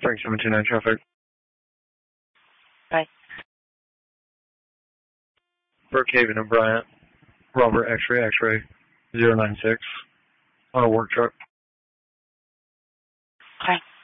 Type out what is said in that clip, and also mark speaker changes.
Speaker 1: Frank 729 traffic.
Speaker 2: Bye.
Speaker 1: Brookhaven and Bryant. Robert X-ray 096. On a work truck.
Speaker 2: Bye.